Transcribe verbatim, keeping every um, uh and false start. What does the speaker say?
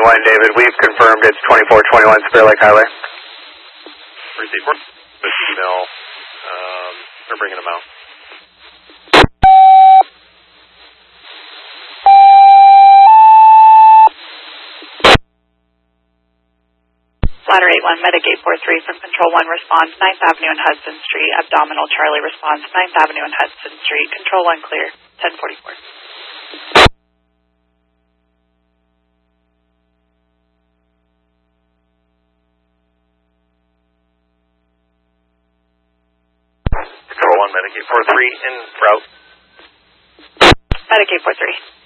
one, David. We've confirmed it's twenty-four twenty-one Spear Lake Highway. Receive for this email. Um, they're bringing them out. Ladder eight one, Medic eight four three from Control one response, ninth Avenue and Hudson Street. Abdominal Charlie response, ninth Avenue and Hudson Street. Control one clear, ten forty-four. Control one, Medic eight four three, en route. Medic eight four three.